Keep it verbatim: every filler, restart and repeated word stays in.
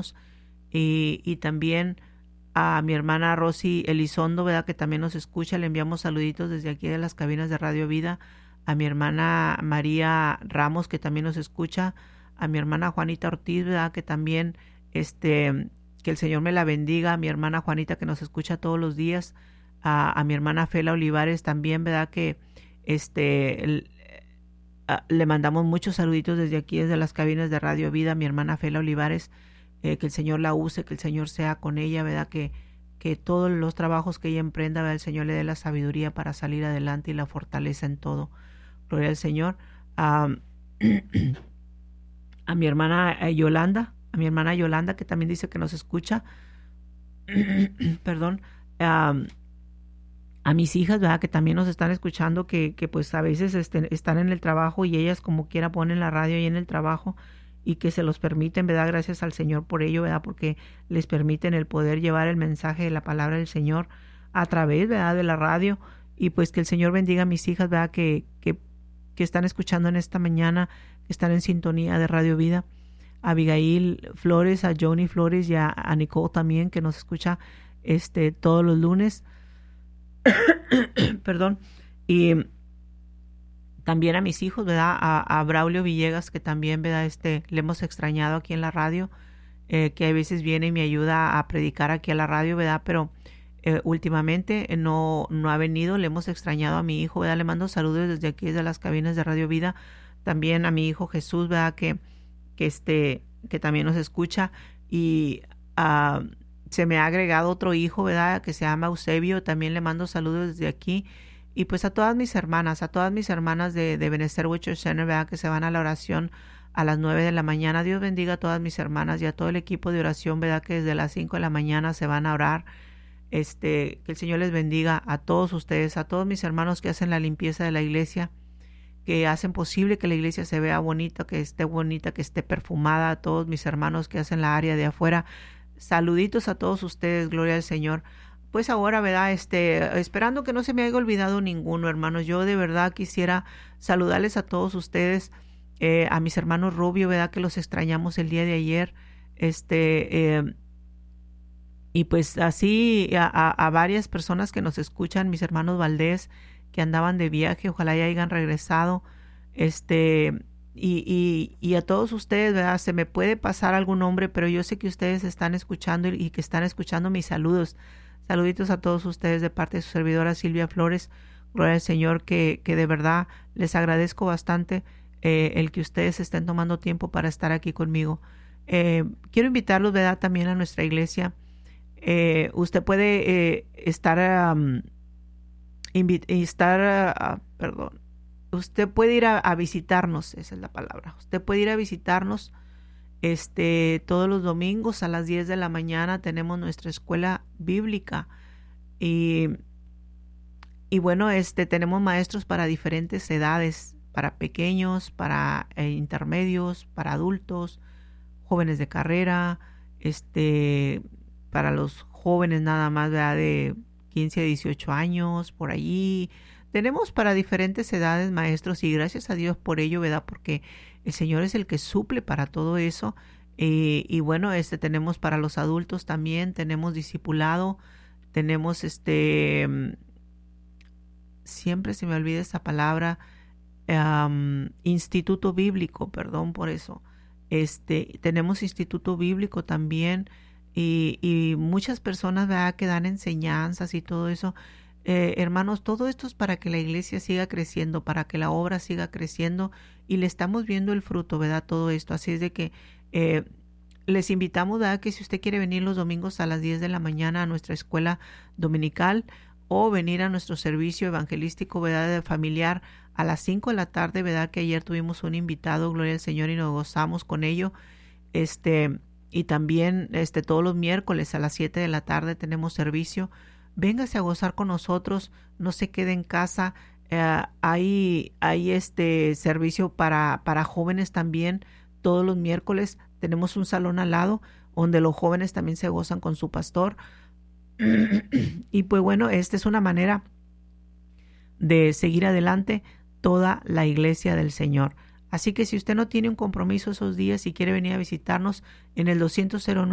y, y también a mi hermana Rosy Elizondo, ¿verdad? Que también nos escucha, le enviamos saluditos desde aquí de las cabinas de Radio Vida, a mi hermana María Ramos, que también nos escucha, a mi hermana Juanita Ortiz, ¿verdad? Que también, este, que el Señor me la bendiga, a mi hermana Juanita que nos escucha todos los días, a, a mi hermana Fela Olivares también, ¿verdad? Que, este, el, a, le mandamos muchos saluditos desde aquí, desde las cabinas de Radio Vida, a mi hermana Fela Olivares, eh, que el Señor la use, que el Señor sea con ella, ¿verdad? Que, que todos los trabajos que ella emprenda, ¿verdad? El Señor le dé la sabiduría para salir adelante y la fortaleza en todo. Gloria al Señor. Um, a mi hermana eh, Yolanda, a mi hermana Yolanda, que también dice que nos escucha. Perdón. Um, a mis hijas, ¿verdad? Que también nos están escuchando, que, que pues a veces este, están en el trabajo y ellas como quiera ponen la radio ahí en el trabajo y que se los permiten, ¿verdad? Gracias al Señor por ello, ¿verdad? Porque les permiten el poder llevar el mensaje de la palabra del Señor a través, ¿verdad? De la radio, y pues que el Señor bendiga a mis hijas, ¿verdad? Que, que, que están escuchando en esta mañana, que están en sintonía de Radio Vida. A Abigail Flores, a Johnny Flores y a, a Nicole también, que nos escucha este todos los lunes. Perdón. Y también a mis hijos, ¿verdad? A, a Braulio Villegas, que también, ¿verdad? Este, le hemos extrañado aquí en la radio, eh, que a veces viene y me ayuda a predicar aquí a la radio, ¿verdad? Pero eh, últimamente no, no ha venido, le hemos extrañado a mi hijo, ¿verdad? Le mando saludos desde aquí, desde las cabinas de Radio Vida. También a mi hijo Jesús, ¿verdad? Que, que, este, que también nos escucha. Y uh, se me ha agregado otro hijo, ¿verdad? Que se llama Eusebio, también le mando saludos desde aquí. Y pues a todas mis hermanas, a todas mis hermanas de, de Benecer Witcher Center, ¿verdad? Que se van a la oración a las nueve de la mañana. Dios bendiga a todas mis hermanas y a todo el equipo de oración, ¿verdad? Que desde las cinco de la mañana se van a orar. Este, que el Señor les bendiga a todos ustedes, a todos mis hermanos que hacen la limpieza de la iglesia, que hacen posible que la iglesia se vea bonita, que esté bonita, que esté perfumada, a todos mis hermanos que hacen la área de afuera. Saluditos a todos ustedes, gloria al Señor. Pues ahora, ¿verdad? Este, esperando que no se me haya olvidado ninguno, hermanos. Yo de verdad quisiera saludarles a todos ustedes, eh, a mis hermanos Rubio, ¿verdad? Que los extrañamos el día de ayer. Este, eh, y pues así a, a, a varias personas que nos escuchan, mis hermanos Valdés, que andaban de viaje, ojalá ya hayan regresado. Este, y, y, y a todos ustedes, ¿verdad? Se me puede pasar algún nombre, pero yo sé que ustedes están escuchando y, y que están escuchando mis saludos. Saluditos a todos ustedes de parte de su servidora Silvia Flores. Gloria al Señor, que, que de verdad les agradezco bastante eh, el que ustedes estén tomando tiempo para estar aquí conmigo. Eh, quiero invitarlos, ¿verdad? También a nuestra iglesia. Eh, usted puede eh, estar, um, invi- estar uh, perdón, usted puede ir a, a visitarnos, esa es la palabra. Usted puede ir a visitarnos. Este, todos los domingos a las diez de la mañana tenemos nuestra escuela bíblica y, y bueno, este, tenemos maestros para diferentes edades, para pequeños, para eh, intermedios, para adultos, jóvenes de carrera, este, para los jóvenes nada más, ¿verdad? De quince a dieciocho años, por allí. Tenemos para diferentes edades maestros y gracias a Dios por ello, ¿verdad? Porque el Señor es el que suple para todo eso. Eh, y bueno, este tenemos para los adultos también, tenemos discipulado, tenemos este, siempre se me olvida esa palabra, um, instituto bíblico, perdón por eso. Este, tenemos instituto bíblico también y, y muchas personas, ¿verdad? Que dan enseñanzas y todo eso. Eh, hermanos, todo esto es para que la iglesia siga creciendo, para que la obra siga creciendo y le estamos viendo el fruto, ¿verdad? Todo esto. Así es de que eh, les invitamos, ¿verdad? Que si usted quiere venir los domingos a las diez de la mañana a nuestra escuela dominical o venir a nuestro servicio evangelístico, ¿verdad? De familiar a las cinco de la tarde, ¿verdad? Que ayer tuvimos un invitado, gloria al Señor, y nos gozamos con ello. Este, y también este, todos los miércoles a las siete de la tarde tenemos servicio. Véngase a gozar con nosotros, no se quede en casa. Eh, hay hay este servicio para, para jóvenes también. Todos los miércoles tenemos un salón al lado donde los jóvenes también se gozan con su pastor. Y pues bueno, esta es una manera de seguir adelante toda la iglesia del Señor. Así que si usted no tiene un compromiso esos días y quiere venir a visitarnos en el doscientos